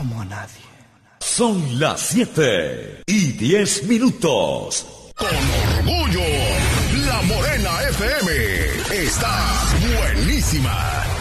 como a nadie. Son las 7:10. Con orgullo, La Morena FM está buenísima.